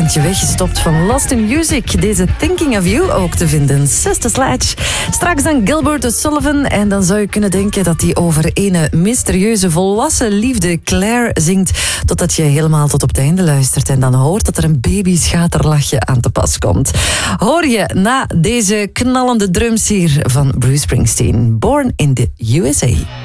bandje weggestopt van Lost in Music. Deze Thinking of You ook te vinden. Sister Sledge. Straks dan Gilbert O'Sullivan. En dan zou je kunnen denken dat hij over een mysterieuze volwassen liefde Claire zingt. Totdat je helemaal tot op het einde luistert. En dan hoort dat er een babyschaterlachje aan te pas komt. Hoor je na deze knallende drums hier van Bruce Springsteen. Born in the USA.